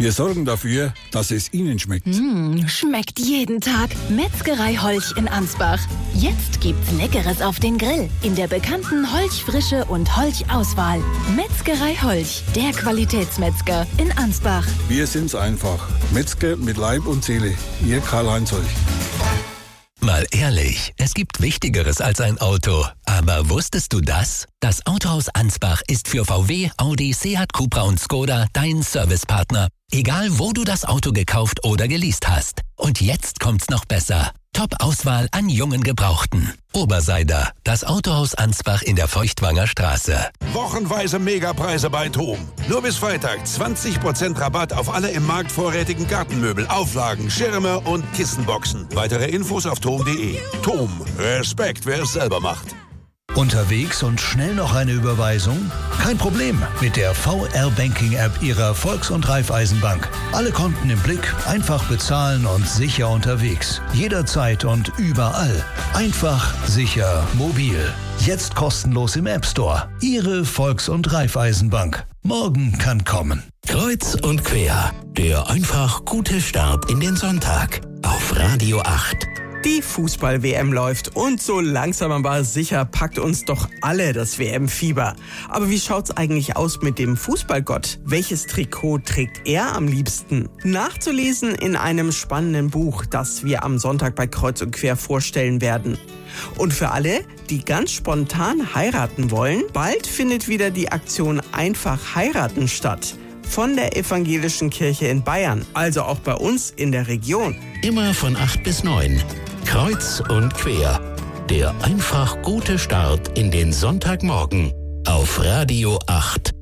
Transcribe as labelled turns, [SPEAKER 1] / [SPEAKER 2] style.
[SPEAKER 1] Wir sorgen dafür, dass es Ihnen schmeckt.
[SPEAKER 2] Schmeckt jeden Tag. Metzgerei Holch in Ansbach. Jetzt gibt's Leckeres auf den Grill. In der bekannten Holch-Frische und Holch-Auswahl. Metzgerei Holch, der Qualitätsmetzger in Ansbach.
[SPEAKER 1] Wir sind's einfach. Metzger mit Leib und Seele. Ihr Karl-Heinz Holch.
[SPEAKER 3] Mal ehrlich, es gibt Wichtigeres als ein Auto. Aber wusstest du das? Das Autohaus Ansbach ist für VW, Audi, Seat, Cupra und Skoda dein Servicepartner. Egal, wo du das Auto gekauft oder geleast hast. Und jetzt kommt's noch besser. Top-Auswahl an jungen Gebrauchten. Oberseider, das Autohaus Ansbach in der Feuchtwanger Straße.
[SPEAKER 4] Wochenweise Megapreise bei TOM. Nur bis Freitag 20% Rabatt auf alle im Markt vorrätigen Gartenmöbel, Auflagen, Schirme und Kissenboxen. Weitere Infos auf tom.de. TOM. Respekt, wer es selber macht.
[SPEAKER 5] Unterwegs und schnell noch eine Überweisung? Kein Problem mit der VR-Banking-App Ihrer Volks- und Raiffeisenbank. Alle Konten im Blick, einfach bezahlen und sicher unterwegs. Jederzeit und überall. Einfach, sicher, mobil. Jetzt kostenlos im App Store. Ihre Volks- und Raiffeisenbank. Morgen kann kommen.
[SPEAKER 3] Kreuz und quer. Der einfach gute Start in den Sonntag. Auf Radio 8.
[SPEAKER 6] Die Fußball-WM läuft und so langsam aber sicher packt uns doch alle das WM-Fieber. Aber wie schaut's eigentlich aus mit dem Fußballgott? Welches Trikot trägt er am liebsten? Nachzulesen in einem spannenden Buch, das wir am Sonntag bei Kreuz und Quer vorstellen werden. Und für alle, die ganz spontan heiraten wollen, bald findet wieder die Aktion Einfach heiraten statt. Von der Evangelischen Kirche in Bayern, also auch bei uns in der Region.
[SPEAKER 3] Immer von 8 bis 9. Kreuz und quer. Der einfach gute Start in den Sonntagmorgen. Auf Radio 8.